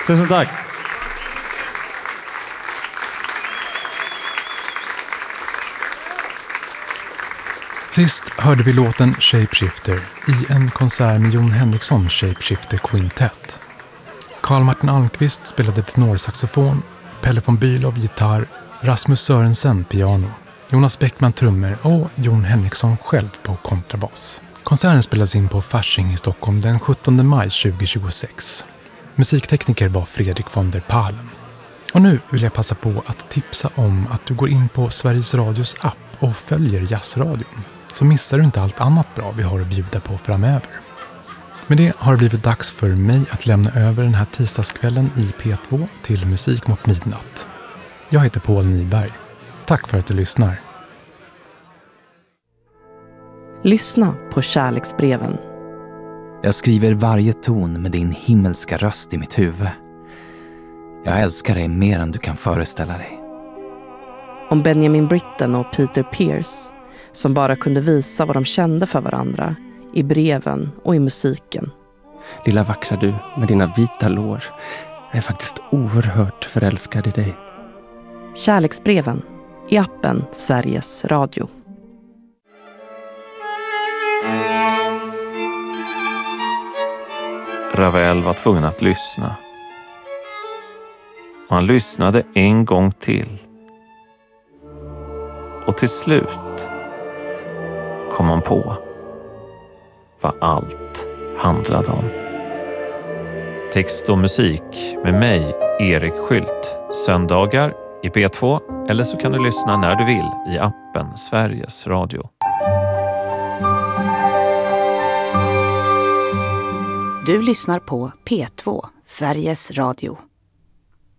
Tusen tack. Sist hörde vi låten Shapeshifter i en konsert med Jon Henriksson Shapeshifter Quintet. Carl Martin Almqvist spelade tenorsaxofon, Pelle von Bülow gitarr, Rasmus Sörensen piano, Jonas Bäckman trummor och Jon Henriksson själv på kontrabas. Konserten spelades in på Fasching i Stockholm den 17 maj 2026. Musiktekniker var Fredrik von der Palen. Och nu vill jag passa på att tipsa om att du går in på Sveriges Radios app och följer Jazzradion. Så missar du inte allt annat bra vi har att bjuda på framöver. Med det har det blivit dags för mig att lämna över den här tisdagskvällen i P2 till Musik mot midnatt. Jag heter Paul Nyberg. Tack för att du lyssnar. Lyssna på kärleksbreven. Jag skriver varje ton med din himmelska röst i mitt huvud. Jag älskar dig mer än du kan föreställa dig. Om Benjamin Britten och Peter Pierce, som bara kunde visa vad de kände för varandra i breven och i musiken. Lilla vackra du med dina vita lår. Jag är faktiskt oerhört förälskad i dig. Kärleksbreven i appen Sveriges Radio. Ravel var tvungen att lyssna. Och han lyssnade en gång till. Och till slut kom han på vad allt handlade om. Text och musik med mig, Erik Skylt. Söndagar i P2, eller så kan du lyssna när du vill i appen Sveriges Radio. Du lyssnar på P2, Sveriges Radio.